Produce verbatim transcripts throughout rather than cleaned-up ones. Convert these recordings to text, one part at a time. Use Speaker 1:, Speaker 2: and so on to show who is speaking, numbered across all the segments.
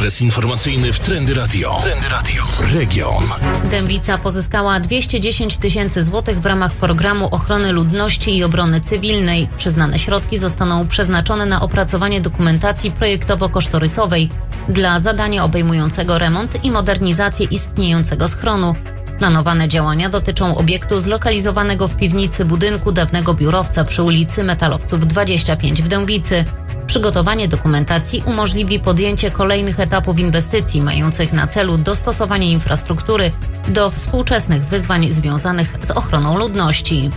Speaker 1: Adres informacyjny w Trendy Radio. Trendy Radio. Region.
Speaker 2: Dębica pozyskała dwieście dziesięć tysięcy złotych w ramach programu ochrony ludności i obrony cywilnej. Przyznane środki zostaną przeznaczone na opracowanie dokumentacji projektowo-kosztorysowej dla zadania obejmującego remont i modernizację istniejącego schronu. Planowane działania dotyczą obiektu zlokalizowanego w piwnicy budynku dawnego biurowca przy ulicy Metalowców dwadzieścia pięć w Dębicy. Przygotowanie dokumentacji umożliwi podjęcie kolejnych etapów inwestycji mających na celu dostosowanie infrastruktury do współczesnych wyzwań związanych z ochroną ludności.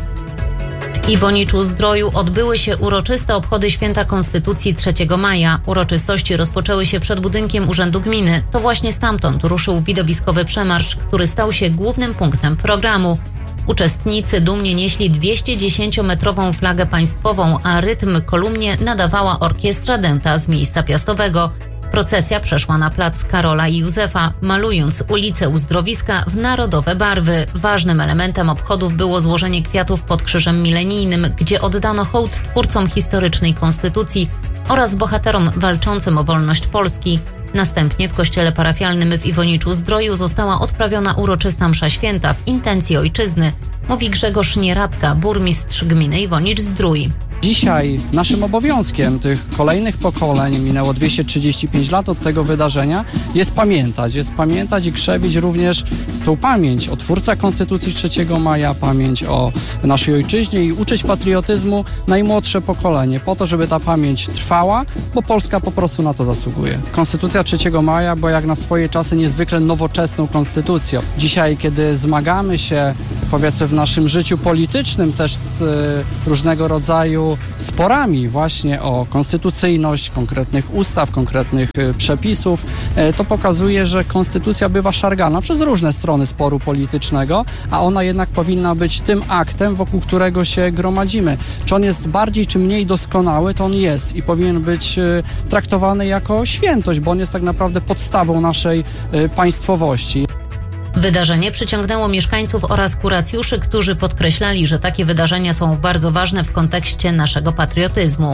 Speaker 2: W Iwoniczu-Zdroju odbyły się uroczyste obchody Święta Konstytucji trzeciego maja. Uroczystości rozpoczęły się przed budynkiem Urzędu Gminy. To właśnie stamtąd ruszył widowiskowy przemarsz, który stał się głównym punktem programu. Uczestnicy dumnie nieśli dwieściodziesięciometrową flagę państwową, a rytm kolumnie nadawała orkiestra dęta z miejsca piastowego. Procesja przeszła na plac Karola i Józefa, malując ulicę Uzdrowiska w narodowe barwy. Ważnym elementem obchodów było złożenie kwiatów pod Krzyżem Milenijnym, gdzie oddano hołd twórcom historycznej konstytucji oraz bohaterom walczącym o wolność Polski. Następnie w kościele parafialnym w Iwoniczu-Zdroju została odprawiona uroczysta msza święta w intencji ojczyzny, mówi Grzegorz Nieradka, burmistrz gminy Iwonicz-Zdrój.
Speaker 3: Dzisiaj naszym obowiązkiem tych kolejnych pokoleń, minęło dwieście trzydzieści pięć lat od tego wydarzenia, jest pamiętać, jest pamiętać i krzewić również tą pamięć o twórcach Konstytucji trzeciego maja, pamięć o naszej ojczyźnie i uczyć patriotyzmu najmłodsze pokolenie, po to, żeby ta pamięć trwała, bo Polska po prostu na to zasługuje. Konstytucja trzeciego maja była jak na swoje czasy niezwykle nowoczesną konstytucją. Dzisiaj, kiedy zmagamy się, powiedzmy, w naszym życiu politycznym też z y, różnego rodzaju sporami właśnie o konstytucyjność konkretnych ustaw, konkretnych y, przepisów, y, to pokazuje, że konstytucja bywa szargana przez różne strony sporu politycznego, a ona jednak powinna być tym aktem, wokół którego się gromadzimy. Czy on jest bardziej czy mniej doskonały, to on jest i powinien być y, traktowany jako świętość, bo on jest tak naprawdę podstawą naszej y, państwowości.
Speaker 2: Wydarzenie przyciągnęło mieszkańców oraz kuracjuszy, którzy podkreślali, że takie wydarzenia są bardzo ważne w kontekście naszego patriotyzmu.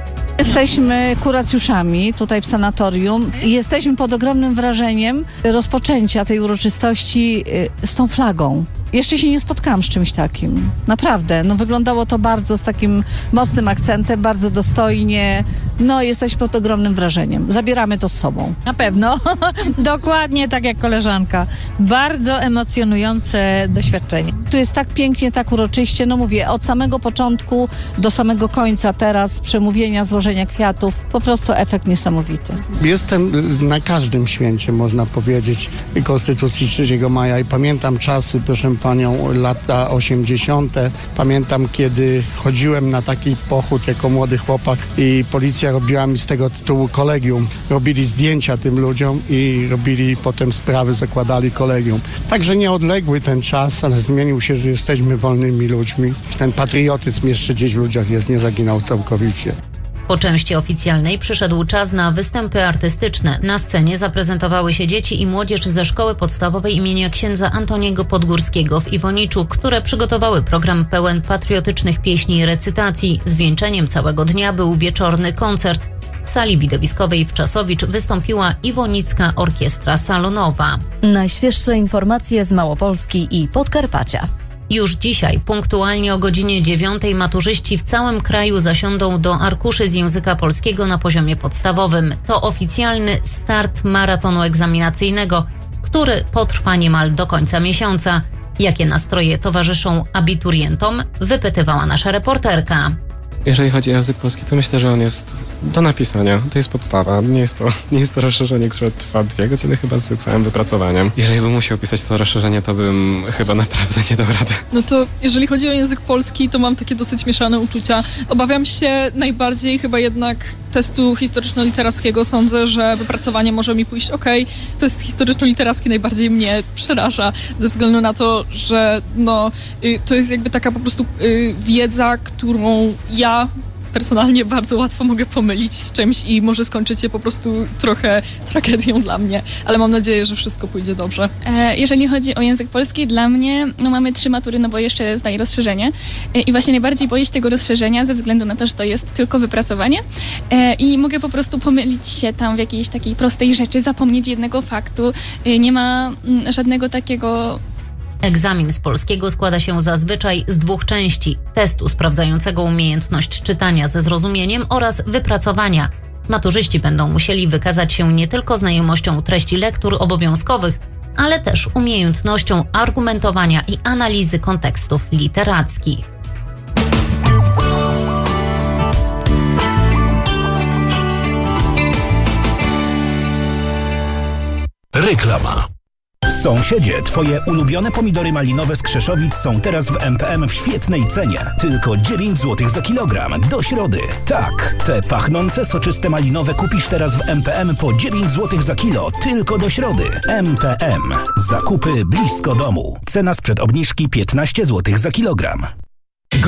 Speaker 4: Jesteśmy kuracjuszami tutaj w sanatorium i jesteśmy pod ogromnym wrażeniem rozpoczęcia tej uroczystości z tą flagą. Jeszcze się nie spotkałam z czymś takim. Naprawdę. No, wyglądało to bardzo z takim mocnym akcentem, bardzo dostojnie. No, jesteśmy pod ogromnym wrażeniem. Zabieramy to z sobą.
Speaker 5: Na pewno. Dokładnie tak jak koleżanka. Bardzo emocjonujące doświadczenie.
Speaker 4: Tu jest tak pięknie, tak uroczyście. No mówię, od samego początku do samego końca teraz przemówienia, złożenia kwiatów. Po prostu efekt niesamowity.
Speaker 6: Jestem na każdym święcie, można powiedzieć, Konstytucji trzeciego maja i pamiętam czasy, proszę panią, lata osiemdziesiąte. Pamiętam, kiedy chodziłem na taki pochód jako młody chłopak i policja robiła mi z tego tytułu kolegium. Robili zdjęcia tym ludziom i robili potem sprawy, zakładali kolegium. Także nieodległy ten czas, ale zmienił się, że jesteśmy wolnymi ludźmi. Ten patriotyzm jeszcze gdzieś w ludziach jest, nie zaginął całkowicie.
Speaker 2: Po części oficjalnej przyszedł czas na występy artystyczne. Na scenie zaprezentowały się dzieci i młodzież ze Szkoły Podstawowej imienia księdza Antoniego Podgórskiego w Iwoniczu, które przygotowały program pełen patriotycznych pieśni i recytacji. Zwieńczeniem całego dnia był wieczorny koncert. W sali widowiskowej w Czasowicz wystąpiła Iwonicka Orkiestra Salonowa.
Speaker 7: Najświeższe informacje z Małopolski i Podkarpacia.
Speaker 2: Już dzisiaj, punktualnie o godzinie dziewiątej, maturzyści w całym kraju zasiądą do arkuszy z języka polskiego na poziomie podstawowym. To oficjalny start maratonu egzaminacyjnego, który potrwa niemal do końca miesiąca. Jakie nastroje towarzyszą abiturientom, wypytywała nasza reporterka.
Speaker 8: Jeżeli chodzi o język polski, to myślę, że on jest do napisania. To jest podstawa. Nie jest to, nie jest to rozszerzenie, które trwa dwie godziny chyba z całym wypracowaniem. Jeżeli bym musiał pisać to rozszerzenie, to bym chyba naprawdę nie dał rady.
Speaker 9: No to jeżeli chodzi o język polski, to mam takie dosyć mieszane uczucia. Obawiam się najbardziej chyba jednak testu historyczno-literackiego. Sądzę, że wypracowanie może mi pójść ok. Test historyczno-literacki najbardziej mnie przeraża, ze względu na to, że no, y, to jest jakby taka po prostu y, wiedza, którą ja personalnie bardzo łatwo mogę pomylić z czymś i może skończyć się po prostu trochę tragedią dla mnie, ale mam nadzieję, że wszystko pójdzie dobrze.
Speaker 10: E, jeżeli chodzi o język polski, dla mnie no mamy trzy matury, no bo jeszcze zdaję rozszerzenie e, i właśnie najbardziej boję się tego rozszerzenia ze względu na to, że to jest tylko wypracowanie e, i mogę po prostu pomylić się tam w jakiejś takiej prostej rzeczy, zapomnieć jednego faktu, e, nie ma m, żadnego takiego.
Speaker 2: Egzamin z polskiego składa się zazwyczaj z dwóch części: testu sprawdzającego umiejętność czytania ze zrozumieniem oraz wypracowania. Maturzyści będą musieli wykazać się nie tylko znajomością treści lektur obowiązkowych, ale też umiejętnością argumentowania i analizy kontekstów literackich.
Speaker 1: Reklama.
Speaker 11: Sąsiedzie, twoje ulubione pomidory malinowe z Krzeszowic są teraz w M P M w świetnej cenie. Tylko dziewięć złotych za kilogram. Do środy. Tak, te pachnące, soczyste malinowe kupisz teraz w M P M po dziewięć złotych za kilo. Tylko do środy. M P M. Zakupy blisko domu. Cena sprzed obniżki piętnaście złotych za kilogram.